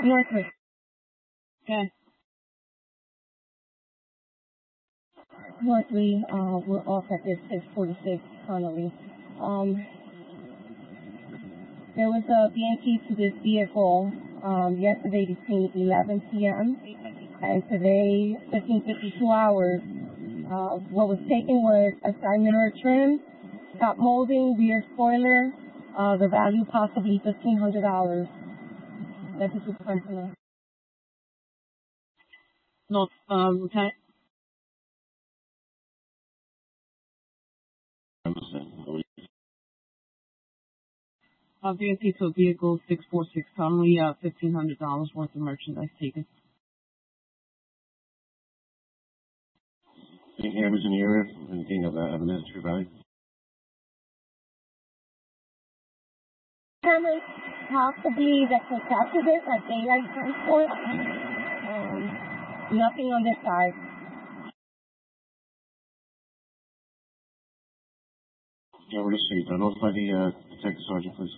Northridge. Okay. Northridge, we're off at this 646 currently. There was a BNT to this vehicle yesterday between 11 p.m. and today 15:52 hours. What was taken was a side mirror trim, top molding, rear spoiler. The value possibly $1,500. That's a superfluous. No, Lieutenant. BNT to vehicle 646 currently $1,500 worth of merchandise taken. Any cameras in the area? Anything of evidence for value? Cameras possibly that can capture this at daylight transport. Nothing on this side. Yeah, we're just seeing. Notify the detective sergeant, please.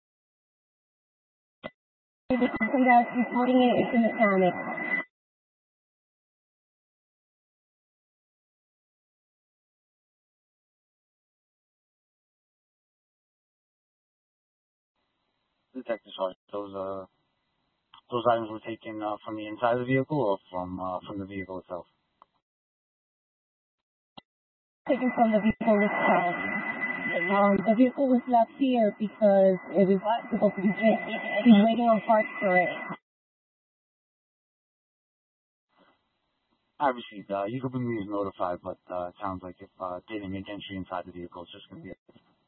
The person that's reporting it is a mechanic. Detective Sergeant, those items were taken from the inside of the vehicle or from the vehicle itself? Taken from the vehicle itself. The vehicle was left here because it was supposed to be fixed. He's waiting on parts for it. I received. You could bring me as notified, but it sounds like if they didn't make entry inside the vehicle, it's just going to be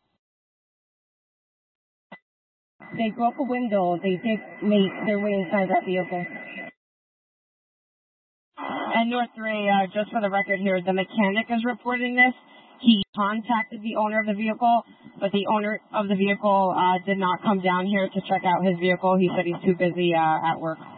They broke a window. They did make their way inside that vehicle. And North 3, just for the record here, the mechanic is reporting this. He contacted the owner of the vehicle, but the owner of the vehicle did not come down here to check out his vehicle. He said he's too busy at work.